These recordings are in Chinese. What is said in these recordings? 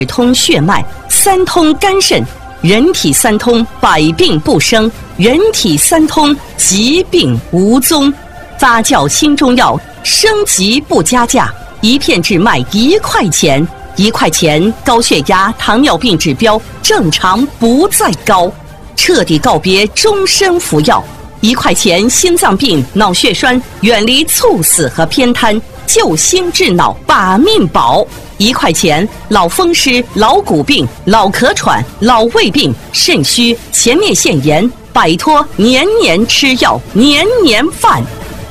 通血脉，三通肝肾，人体三通，百病不生；人体三通，疾病无踪。发酵新中药，升级不加价，一片治脉1块钱，1块钱高血压、糖尿病指标正常不再高，彻底告别终身服药。1块钱心脏病、脑血栓远离猝死和偏瘫，救心治脑把命保。1块钱老风湿、老骨病、老咳喘、老胃病、肾虚、前列腺炎，摆脱年年吃药、年年犯。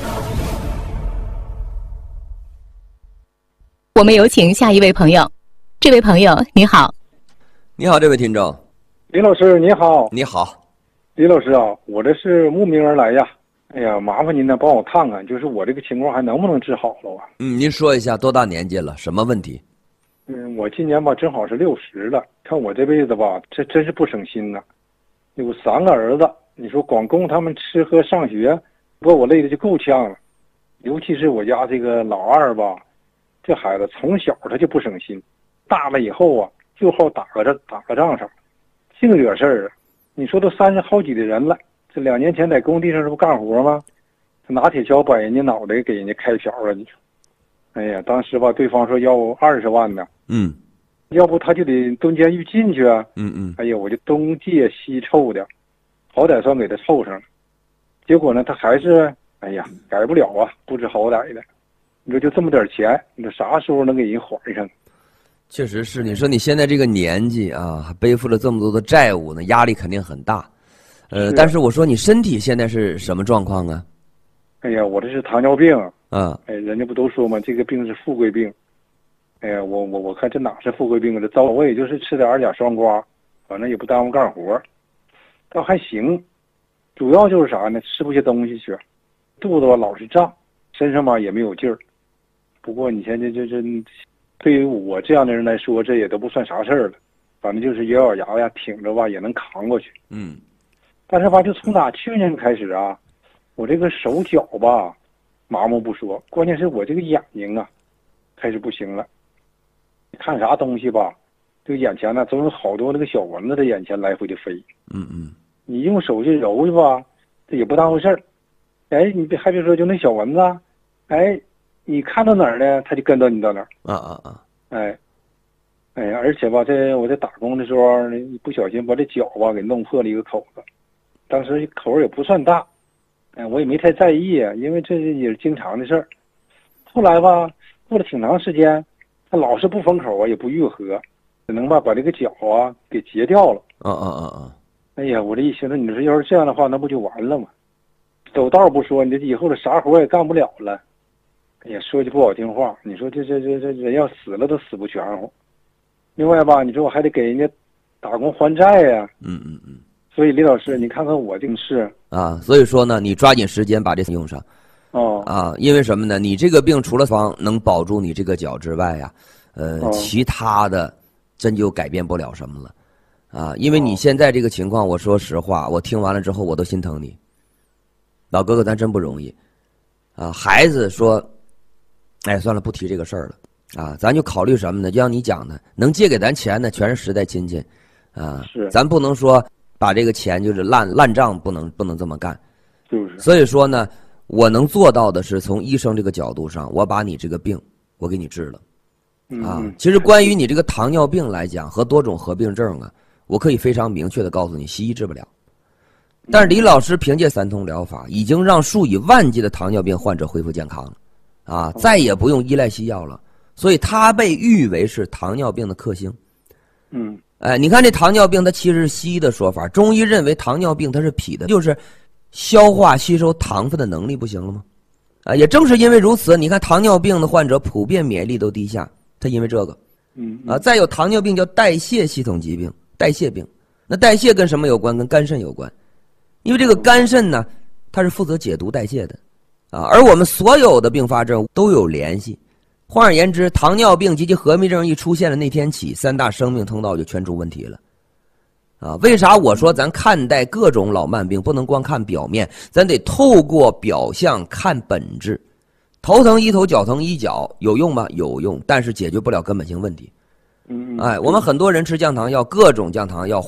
我们有请下一位朋友。这位朋友你好。 你好，这位听众。 李老师你好。 你好。 李老师啊，我这是慕名而来呀。哎呀，麻烦您呢帮我看看，就是我这个情况还能不能治好了啊？ 您说一下多大年纪了，什么问题？ 我今年吧正好是60了。看我这辈子吧，这真是不省心呐。有3个儿子，你说光供他们吃喝上学，不过我累得就够呛了。尤其是我家这个老二吧，这孩子从小他就不省心，大了以后啊就好打个仗上，净惹事儿啊。你说都30好几的人了，这2年前在工地上这不干活吗？他拿铁锹把人家脑袋给人家开瓢了，你说。哎呀，当时吧，对方说要20万呢。要不他就得蹲监狱进去啊。哎呀，我就东借西凑的，好歹算给他凑上了。结果呢，他还是哎呀改不了啊，不知好歹的。你说就这么点钱，你说啥时候能给人还上？ 确实是，你说你现在这个年纪啊，还背负了这么多的债务呢，压力肯定很大。但是我说你身体现在是什么状况啊？ 哎呀，我这是糖尿病。 哎， 人家不都说吗？这个病是富贵病。哎呀，我看这哪是富贵病啊？这糟我也就是吃点2甲双胍，反正也不耽误干活，倒还行。主要就是啥呢？吃不下东西去，肚子吧老是胀，身上吧也没有劲儿。不过你现在这对于我这样的人来说，这也都不算啥事儿了。反正就是咬咬牙呀，挺着吧也能扛过去。但是吧，就从去年开始啊，我这个手脚吧麻木不说，关键是我这个眼睛啊开始不行了。看啥东西吧，这个眼前呢总有好多那个小蚊子在眼前来回的飞。你用手去揉去吧，这也不当回事儿。哎，你还别说，就那小蚊子，哎，你看到哪儿呢，它就跟到你到哪儿。哎呀，而且吧，我在打工的时候，不小心把这脚吧给弄破了一个口子，当时口也不算大，我也没太在意，因为这也是经常的事儿。后来吧，过了挺长时间，他老是不封口啊，也不愈合，只能把这个脚啊给截掉了。哎呀，我这一寻思，你说要是这样的话，那不就完了吗？走道不说，你这以后这啥活也干不了了。哎呀，说句不好听话，你说这人要死了都死不全乎。另外吧，你说我还得给人家打工还债呀。所以李老师，你看看我这个事啊，所以说呢，你抓紧时间把这用上。因为什么呢？你这个病除了能保住你这个脚之外呀，其他的真就改变不了什么了。因为你现在这个情况，我说实话，我听完了之后我都心疼你。老哥哥，咱真不容易。孩子说，哎，算了，不提这个事儿了。咱就考虑什么呢？就像你讲的，能借给咱钱的全是实在亲戚。咱不能说把这个钱就是烂账，不能这么干。所以说呢，我能做到的是从医生这个角度上，我把你这个病我给你治了。其实关于你这个糖尿病来讲和多种合并症啊，我可以非常明确的告诉你，西医治不了。但是李老师凭借3通疗法，已经让数以万计的糖尿病患者恢复健康了。再也不用依赖西药了。所以他被誉为是糖尿病的克星。你看这糖尿病，它其实是西医的说法，中医认为糖尿病它是痞的，就是消化吸收糖分的能力不行了吗？也正是因为如此，你看糖尿病的患者普遍免疫力都低下，他因为这个。再有糖尿病叫代谢系统疾病，代谢病。那代谢跟什么有关？跟肝肾有关。因为这个肝肾呢，它是负责解毒代谢的。而我们所有的并发症都有联系。换而言之，糖尿病及其合并症一出现的那天起，3大生命通道就全出问题了。为啥我说咱看待各种老慢病不能光看表面，咱得透过表象看本质。头疼医头，脚疼医脚，有用吗？有用，但是解决不了根本性问题。 哎，我们很多人吃降糖药，各种降糖药。